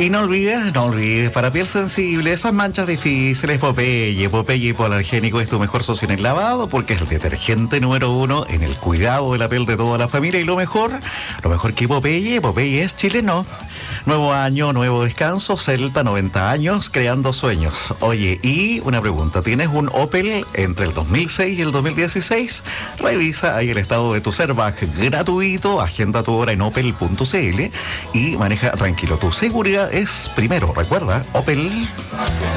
Y no olvides, para piel sensible, esas manchas difíciles, Popeye hipoalergénico es tu mejor socio en el lavado porque es el detergente número 1 en el cuidado de la piel de toda la familia. Y lo mejor que Popeye es chileno. Nuevo año, nuevo descanso, Celta, 90 años, creando sueños. Oye, y una pregunta, ¿tienes un Opel entre el 2006 y el 2016? Revisa ahí el estado de tu Servac gratuito, agenda tu hora en opel.cl y maneja tranquilo. Tu seguridad es primero, recuerda, Opel.